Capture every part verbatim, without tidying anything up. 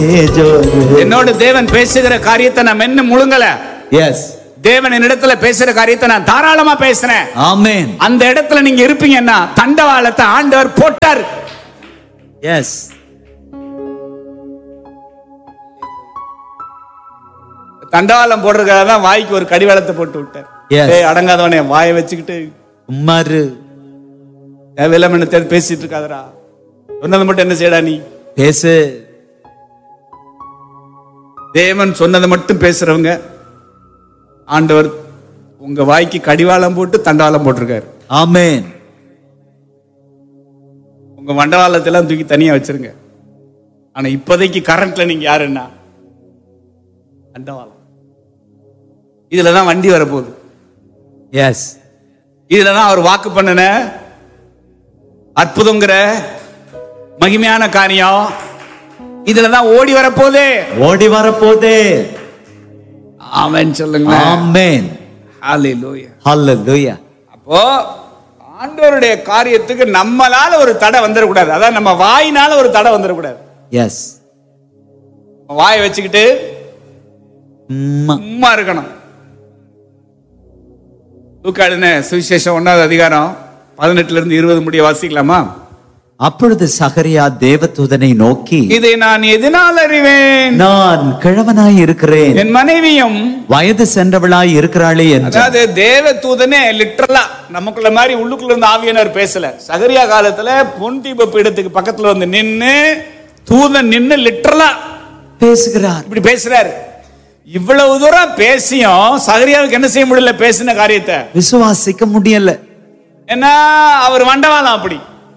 என்னோட தேவன் பேசுகிற காரியத்தை நான் மென்னு முழுங்கல. எஸ். தேவன் என்னிடத்துல பேசுற காரியத்தை நான் தாராளமா பேசுறேன். ஆமென். அந்த இடத்துல நீங்க இருப்பீங்கன்னா தண்டவாளத்தை ஆண்டவர் போட்டார். எஸ். தண்டவாளம் போடுறதுக்காக தான் வாய்க்கு ஒரு கடிவாளத்தை போட்டு விட்டார். ஏய் அடங்காதவனே, வாயை வச்சுக்கிட்டு உம்மாரு தேவையில்லாம பேசிட்டு இருக்காதரா. சொன்னது மட்டும் என்ன செய்யடா நீ பேசு. தேவன் சொன்னதை மட்டும் பேசுறவங்க ஆண்டவர் உங்க வாய்க்கு கடிவாளம் போட்டு தண்டவாளம் போட்டிருக்காரு. ஆமென். உங்க மண்டவாளத்தை எல்லாம் தூக்கி தனியா வச்சிருங்க. ஆனா இப்போதைக்கு கரண்ட்ல நீங்க யாருன்னா தண்டவாளம். இதுலதான் வண்டி வரப்போகுது. எஸ். இதுலதான் அவர் வாக்கு பண்ணின அற்புதங்கிற மகிமையான காரியம் இதுலதான் ஓடி வரப்போதே ஓடி வரப்போதே. ஆமென் சொல்லுங்க. ஆமென். ஹல்லேலூயா. ஹல்லேலூயா. அப்போ ஆண்டவருடைய காரியத்துக்கு நம்மளால ஒரு தடை வந்துடக்கூடாது. அதான் நம்ம வாயினால ஒரு தடை வந்துடக்கூடாது. எஸ். வாயை வச்சுக்கிட்டு சும்மா இருக்கணும். லூக்கா எழுதின சுவிசேஷம் ஒன்னாவது அதிகாரம் பதினெட்டுல இருந்து இருபது முடிய வாசிக்கலாமா? அப்பொழுது சகரியா தேவதூதனை நோக்கி, இதை நான் எதனால் அறிவேன்? நான் கிழவனாய் இருக்கிறேன், என் மனைவியும் வயது சென்றவளாய் இருக்கிறாளே என்றார். அதாவது தேவதூதனே லிட்டரலா நமக்குள்ள மாதிரி உள்ளுக்குள்ள இருந்து ஆவியானவர் பேசல. சகரியா காலத்துல பொன் தீப பீடத்துக்கு பக்கத்துல வந்து நின்னு தூதன் நின்னு லிட்டரலா பேசுகிறார். இப்படி பேசுறாரு. இவ்வளவு தூரம் பேசியும் சகரியாவுக்கு என்ன செய்ய முடியல? பேசின காரியத்தை விசுவாசிக்க முடியல. ஏன்னா அவர் மண்டவாளம் அப்படி,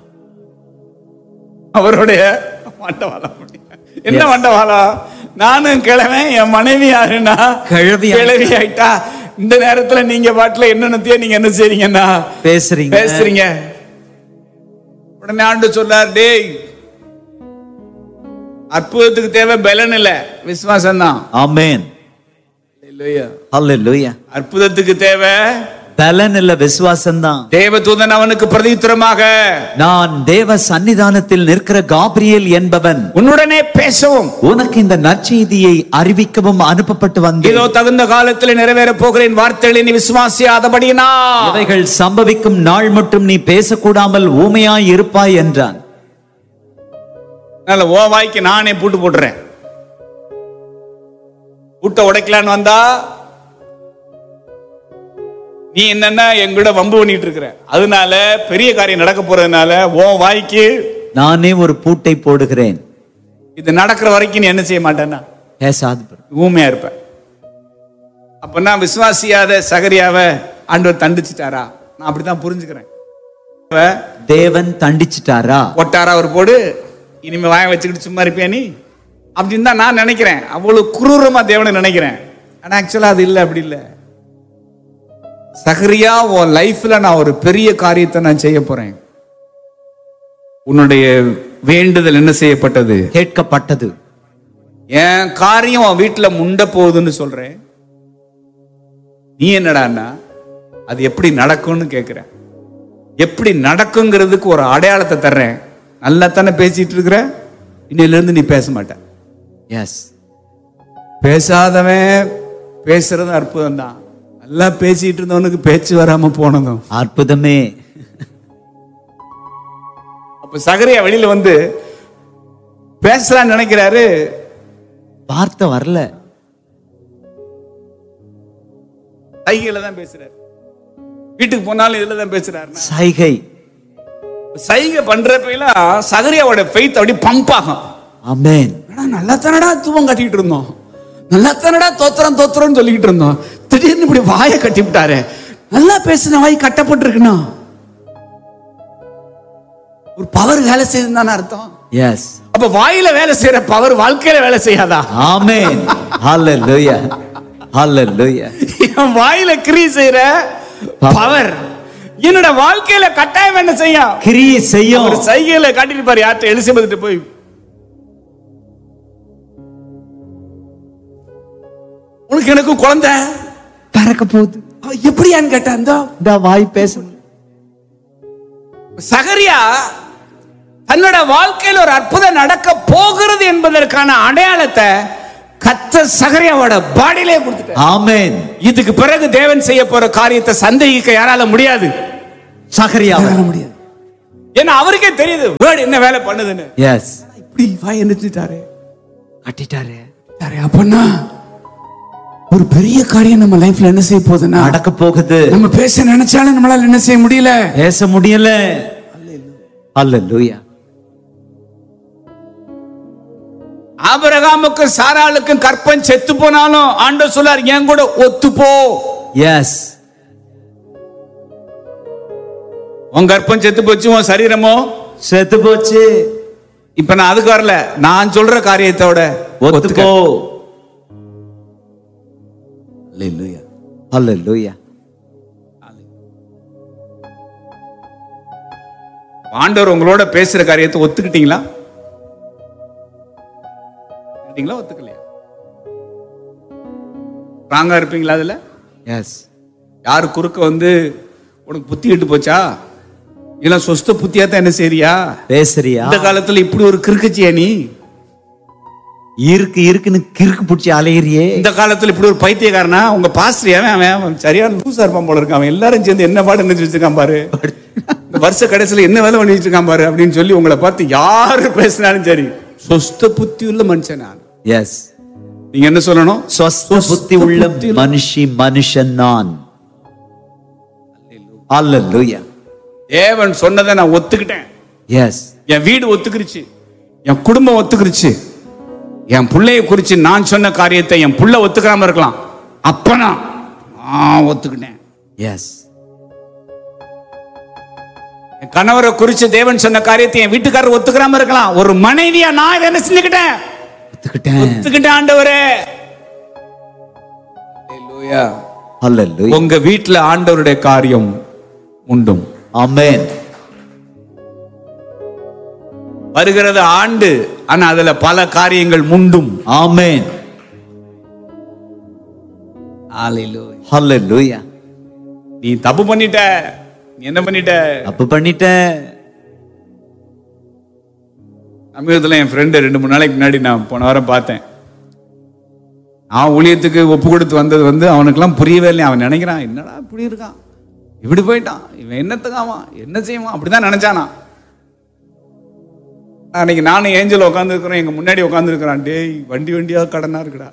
அவருடைய மண்டவாளம் அப்படி. என்ன மண்டவாளம்? நானும் கிழவன், என் மனைவி யாருன்னா கிழவி கிழவி ஆயிட்டா. இந்த நேரத்துல நீங்க பாட்டுல என்னென்னத்தையோ நீங்க என்ன செய்றீங்கன்னா பேசுறீங்க பேசுறீங்க. உடனே ஆண்டு சொல்லார், டேய் அற்புதத்துக்கு தேவை பலன் இல்ல, விசுவாசம் தான். ஆமென். ஹல்லேலூயா. அற்புதத்துக்கு தேவை பலன் இல்ல, விசுவாசம் தான். தேவதூதன் அவனுக்கு பிரதியுத்தரமாக, நான் தேவ சன்னிதானத்தில் நிற்கிற காபிரியேல் என்பவன் உன்னுடனே பேசவும் உனக்கு இந்த நற்செய்தியை அறிவிக்கவும் அனுப்பப்பட்டு வந்தேன். இதோ தகுந்த காலத்தில் நிறைவேற போகிறேன் வார்த்தைகளை நீ விசுவாசியாதபடியினா இவைகள் சம்பவிக்கும் நாள் மட்டும் நீ பேசக்கூடாமல் ஊமையாய் இருப்பாய் என்றான். ஓ வாய்க்கு நானே பூட்டு போட்டுறேன். பூட்டை உடைக்கலான்னு வந்தா நீ என்னன்னா எங்கூட வம்பு பண்ணிட்டு இருக்கிற. அதனால பெரிய காரியம் நடக்க போறதுனால ஓ வாய்க்கு நானே ஒரு பூட்டை போடுகிறேன். இது நடக்கிற வரைக்கும் நீ என்ன செய்ய மாட்டேன்னா பேசாது, ஊமையா இருப்ப. அப்ப நான் விசுவாசியாத சகரியாவை ஆண்டவர் தண்டிச்சிட்டாரா? நான் அப்படித்தான் புரிஞ்சுக்கிறேன். தேவன் தண்டிச்சிட்டாரா? ஒட்டாரா அவர் போடு, இனிமே வாய வச்சுக்கிட்டு சும்மா இருப்பியா நீ அப்படின்னு தான் நான் நினைக்கிறேன். அவ்வளவு குரூரமா தேவனை நினைக்கிறேன். ஆனா ஆக்சுவலா அது இல்லை, அப்படி இல்லை. சகரியா, உன் லைஃப்ல நான் ஒரு பெரிய காரியத்தை நான் செய்ய போறேன். உன்னுடைய வேண்டுதல் என்ன செய்யப்பட்டது? கேட்கப்பட்டது. என் காரியம் உன் வீட்டுல முண்ட போகுதுன்னு சொல்றேன். நீ என்னடான்னா அது எப்படி நடக்கும்னு கேட்கிற. எப்படி நடக்குங்கிறதுக்கு ஒரு அடையாளத்தை தர்றேன். நல்லா தானே பேசிட்டு இருக்கிற, இன்னையில இருந்து நீ பேச மாட்ட. எஸ். பேசாதவன் பேசுறது அற்புதம் தான். நல்லா பேசிட்டு இருந்தவனுக்கு பேச்சு வராம போனதும் அற்புதமே. அப்ப சகரியா வெளியில வந்து பேசலாம்னு நினைக்கிறாரு, வார்த்தை வரல. சைகையில தான் பேசுறாரு. வீட்டுக்கு போனாலும் இதுல தான் பேசுறாரு. சைகை சைகை பண்றப்பெல்லாம் சகரியாவோட ஃபெய்த் அப்படி பம்ப் ஆகும். ஆமென். நல்லா தானடா தூவம் கட்டிட்டு இருந்தோம், நல்லா தானடா தோத்திரம் தோத்திரம்னு சொல்லிக்கிட்டு இருந்தோம். திடீர்னு இப்படி வாயை கட்டி விட்டாரு. நல்லா பேசின வாய் கட்டப்பட்டிருக்கணும். ஒரு பவர் வேலை செய்யுதுன்னு அர்த்தம். எஸ். அப்ப வாயில வேலை செய்யற பவர் வாழ்க்கையில வேலை செய்யாதா? ஆமென். ஹல்லேலூயா. ஹல்லேலூயா. வாயில கிரியை செய்யற பவர் என்னோட வாழ்க்கையில கட்டாயம் என்ன செய்யும்? கிரியை செய்யும். ஒரு சைகையில காட்டிட்டு பாரு. யார்ட்ட? எலிசபெத் போய் உனக்கு எனக்கு குழந்தை பறக்க போகுது. எப்படியான்னு கேட்டா இந்த வாய் பேச. சகரியா தன்னோட வாழ்க்கையில் ஒரு அற்புதம் நடக்க போகிறது என்பதற்கான அடையாளத்தை கர்த்தர் சகரியாவோட பாடியிலே கொடுத்துட்டார். ஆமென். இதுக்கு பிறகு தேவன் செய்ய போற காரியத்தை சந்தேகிக்க யாரால முடியாது, சகரியாவால முடியாது. ஏன்னா அவருக்கே தெரியுது வேர்ட் என்ன வேலை பண்ணுதுன்னு. எஸ், இப்படி வாய் நிறுத்திட்டாரு, கட்டிட்டாரு. அப்பன்னா ஒரு பெரிய காரியம் நம்ம லைஃப்ல என்ன செய்ய போகுதுன்னா நடக்க போகுது. நம்ம பேச நினைச்சாலும் நம்மளால என்ன செய்ய முடியல, பேச முடியல. அல்லேலூயா. ஆபிரகாமுக்கும் சாராளுக்கும் கற்பம் செத்து போனாலும் ஆண்டவர் சொல்லார் என் கூட ஒத்து போ. எஸ், உன் கற்பம் செத்து போச்சு, உன் சரீரமோ செத்து போச்சு. இப்ப நான் அதுக்கு வரல, நான் சொல்ற காரியத்தோட ஒத்து போ. அல்லேலூயா. அல்லேலூயா. ஆண்டவர் உங்களோட பேசுற காரியத்தை ஒத்துக்கிட்டீங்களா? ஒத்துக்கலையா? ராங்கா இருப்பீங்களா அதுல? எஸ். யாரு குறுக்க வந்து உனக்கு புத்தி விட்டு போச்சா, இல்ல சொஸ்த புத்தியா தான் என்ன செய்றியா பேசுறியா? இந்த காலத்துல இப்படி ஒரு கிறுக்குச்சியா நீ? இருக்கு இருக்குன்னு கிறுக்கு பிடிச்சி அலையிறியே. இந்த காலத்துல இப்படி ஒரு பைத்தியக்காரனா? உங்க பாஸ்டர் அவன் சரியான லூசா இருப்பான் போல இருக்கான், அவன் எல்லாரும் சேர்ந்து என்ன பாடு நினைச்சு வச்சிருக்கான் பாரு, இந்த வருஷ கடைசியில என்ன வேலை பண்ணி வச்சிருக்கான் பாரு அப்படின்னு சொல்லி உங்களை பார்த்து யாரு பேசினாலும் சரி, சொஸ்த புத்தி உள்ள மனுஷன் நான். எஸ். நீங்க என்ன சொல்லணும்? சொஸ்த புத்தி உள்ள மனுஷி மனுஷன் நான். அல்லேலூயா. தேவன் சொன்னதை நான் ஒத்துக்கிட்டேன். எஸ். என் வீடு ஒத்துக்கிருச்சு, என் குடும்பம் ஒத்துக்கிருச்சு, என் பிள்ளைய குறிச்சு நான் சொன்ன காரியத்தை என் புள்ள ஒத்துக்காம இருக்கலாம், அப்ப நான் ஒத்துக்கிட்டேன். எஸ். என் கணவரை குறிச்சு தேவன் சொன்ன காரியத்தை என் வீட்டுக்காரர் ஒத்துக்காம இருக்கலாம், ஒரு மனைவியா நான் இதை என்ன செஞ்சுக்கிட்டேன்? ஒத்துக்கிட்டேன். ஒத்துக்கிட்டேன் ஆண்டவரே. அல்லேலூயா. அல்லேலூயா. உங்க வீட்டுல ஆண்டவருடைய காரியம் உண்டும். ஆமென். வருகிறது ஆண்டு, ஆனா அதுல பல காரியங்கள் முண்டும். ஆமென். அல்லேலூயா. அல்லேலூயா. நீ தப்பு பண்ணிட்ட, நீ என்ன பண்ணிட்ட? தப்பு பண்ணிட்ட. சமீபத்தில் என் ஃப்ரெண்டு ரெண்டு மூணு நாளைக்கு முன்னாடி நான் போன வாரம் பார்த்தேன். நான் ஊழியத்துக்கு ஒப்பு கொடுத்து வந்தது வந்து அவனுக்கெல்லாம் புரியவே இல்லை. அவன் நினைக்கிறான் என்னடா இப்படி இருக்கான், இப்படி போயிட்டான், இவன் என்னத்துக்காவான், என்ன செய்வான், அப்படிதான் நினைச்சானா. அன்னைக்கு நானும் ஏஞ்சல் உட்காந்து இருக்கிறேன், எங்க முன்னாடி உட்காந்து இருக்கிறான். டேய் வண்டி வண்டியா கடனா இருக்குடா,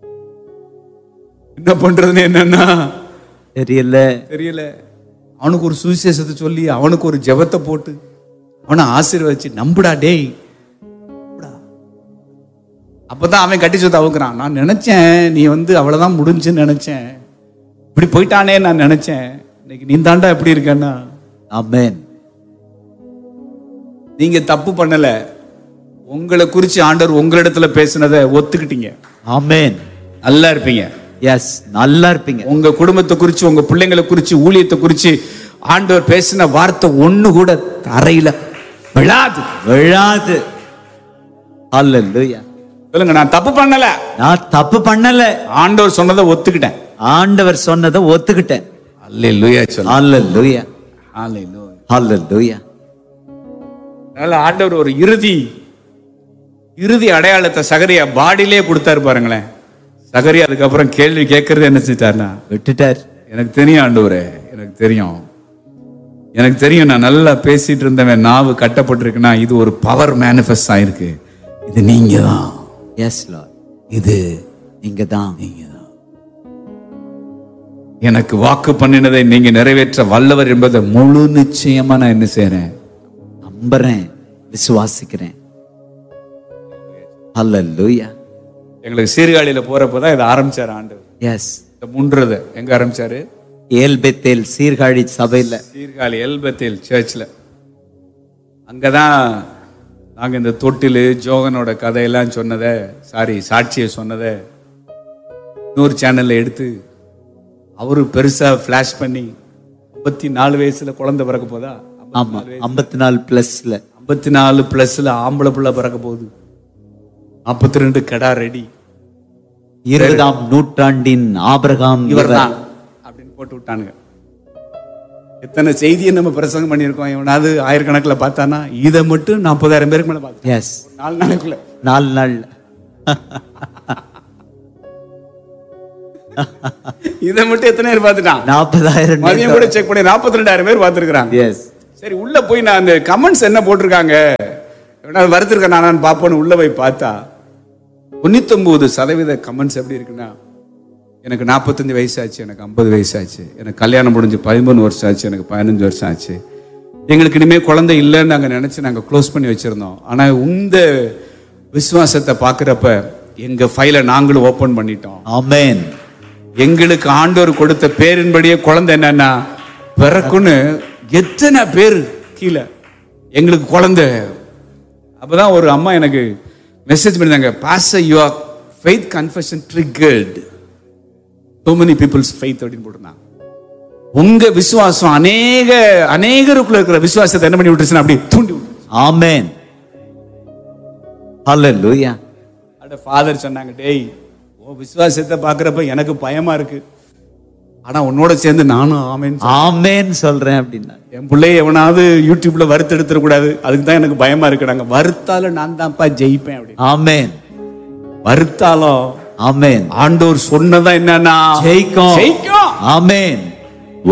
என்ன பண்றதுன்னு என்னன்னா தெரியல தெரியல. அவனுக்கு ஒரு சுவிசேஷத்தை சொல்லி அவனுக்கு ஒரு ஜெபத்தை போட்டு அவனை ஆசீர்வதிச்சு நம்புடா டேய். அப்பதான் அவன் கட்டி சொத்து அவுக்குறான். நான் நினைச்சேன் நீ வந்து அவ்வளவுதான் முடிஞ்சுன்னு நினைச்சேன், இப்படி போயிட்டானே நான் நினைச்சேன், இன்னைக்கு நீ தாண்டா எப்படி இருக்கன்னா. ஆமென். நீங்க தப்பு பண்ணல, உங்களை குறிச்சு ஆண்டவர் உங்களிடத்துல பேசினதை ஒத்துக்கிட்டீங்க. ஆமென். நல்லா இருப்பீங்க. எஸ், நல்லா இருப்பீங்க. உங்க குடும்பத்தை குறிச்சு, உங்க பிள்ளைங்களை குறிச்சு, ஊழியத்தை குறிச்சு ஆண்டவர் பேசின வார்த்தை ஒண்ணு கூட தரையில விழாது விழாது. அல்லேலூயா. சொல்லுங்க, நான் தப்பு பண்ணல, நான் தப்பு பண்ணல, ஆண்டவர் சொன்னதை ஒத்துக்கிட்டேன். ஆண்டவர் சொன்னதை ஒத்துக்கிட்டேன். அல்லேலூயா சொல்லுங்க. அல்லேலூயா. அல்லேலூயா. அல்லேலூயா. அதனால ஆண்டவர் ஒரு இறுதி இறுதி அடையாளத்தை சகரியா பாடியிலே கொடுத்தாரு பாருங்களேன். சகரியா அதுக்கப்புறம் கேள்வி கேட்கறது என்ன செஞ்சாருன்னா விட்டுட்டார். எனக்கு தெரியும் ஆண்டவரே, எனக்கு தெரியும், எனக்கு தெரியும், நான் நல்லா பேசிட்டு இருந்தவன் நாவு கட்டப்பட்டிருக்குன்னா இது ஒரு பவர் மேனிஃபெஸ்ட் ஆயிருக்கு, இது நீங்க தான். எஸ் லார்ட், இது நீங்க தான். நீங்க தான் எனக்கு வாக்கு பண்ணினதை நீங்க நிறைவேற்ற வல்லவர் என்பதை முழு நிச்சயமா நான் என்ன செய்றேன்? நம்புறேன், விசுவாசிக்கிறேன். அல்லேலூயா. எங்களுக்கு சீர்காழியில போறப்பதான் இதை ஆரம்பிச்சாரு ஆண்டவர். எஸ். இந்த முன்றத எங்க ஆரம்பிச்சாரு? ஏல்பெத்தேல் சீர்காழி சபையில, சீர்காழி எல்பெத்தேல் சர்ச்ல. அங்கதான் நாங்க இந்த தொட்டிலு ஜோகனோட கதையெல்லாம் சொன்னதை, சாரி சாட்சியை சொன்னதை இன்னொரு சேனல்ல எடுத்து அவரு பெருசா பிளாஷ் பண்ணி ஐம்பத்தி நாலு வயசுல குழந்தை பிறக்க போதா? ஆமா, ஐம்பத்தி நாலு பிளஸ்ல ஐம்பத்தி நாலு பிளஸ்ல ஆம்பளை பிள்ளை பிறக்க போகுது, நாற்பத்தி ரெண்டு கடா ரெடி, இருபதாம் நூற்றாண்டின் ஆபிரகாம் இவர் தான் அப்படின்னு போட்டு விட்டானுங்க. எத்தனை செய்தியை நம்ம பிரசங்கம் பண்ணியிருக்கோம். எவனாவது ஆயிரக்கணக்கில் பார்த்தானா? இதை மட்டும் நாற்பதாயிரம் பேருக்கு மேல பார்த்தேன். எஸ், நாலு நாளைக்குள்ள நாலு நாள் இதை மட்டும் எத்தனை பேர் பார்த்துட்டான்? நாற்பதாயிரம். மதியம் கூட செக் பண்ணி நாற்பத்தி ரெண்டாயிரம் பேர் பார்த்துருக்காங்க. எஸ். சரி, உள்ள போய் நான் அந்த கமெண்ட்ஸ் என்ன போட்டிருக்காங்க, வருத்திருக்கேன் நான் பார்ப்போன்னு உள்ள போய் பார்த்தா தொண்ணூத்தி ஒன்பது சதவீத கமெண்ட்ஸ் எப்படி இருக்குன்னா, எனக்கு நாற்பத்தஞ்சு வயசாச்சு, எனக்கு ஐம்பது வயசாச்சு, எனக்கு கல்யாணம் முடிஞ்சு பதிமூணு வருஷம் ஆச்சு, எனக்கு பதினஞ்சு வருஷம் ஆச்சு, எங்களுக்கு இனிமேல் குழந்தை இல்லைன்னு நாங்கள் நினச்சி நாங்கள் க்ளோஸ் பண்ணி வச்சுருந்தோம். ஆனால் இந்த விசுவாசத்தை பார்க்குறப்ப எங்கள் ஃபைலை நாங்களும் ஓப்பன் பண்ணிட்டோம். ஆமென். எங்களுக்கு ஆண்டவர் கொடுத்த பேரின்படியே குழந்தை என்னன்னா பிறக்குன்னு எத்தனை பேர் கீழே எங்களுக்கு குழந்தை. அப்போதான் ஒரு அம்மா எனக்கு மெசேஜ் பண்ணிருந்தாங்க, pastor your faith confession triggered so many people's faith அப்படின்னு போட்டிருந்தாங்க. உங்க விசுவாசம் அநேக அநேகருக்குள்ள இருக்கிற விசுவாசத்தை என்ன பண்ணி விட்டுருச்சுன்னா அப்படி தூண்டி விட்டு. ஆமென். ஹல்லேலூயா. அட ஃபாதர் சொன்னாங்க, டேய் உன் விசுவாசத்தை பார்க்குறப்ப எனக்கு பயமா இருக்கு, ஆனா உன்னோட சேர்ந்து நானும் ஆமேன் ஆமேன் சொல்றேன் அப்படின்னா, என் பிள்ளைய எவனாவது யூடியூப்ல வறுத்து எடுத்துட கூடாது, அதுக்கு தான் எனக்கு பயமா இருக்கு. நாங்க வறுத்தாலும் நான் தான்ப்பா ஜெயிப்பேன் அப்படின்னு. ஆமேன். வறுத்தாலும் ஆமேன். ஆண்டவர் சொன்னதா என்னன்னா ஜெயிக்கும். ஜெயிக்கும். ஆமேன்.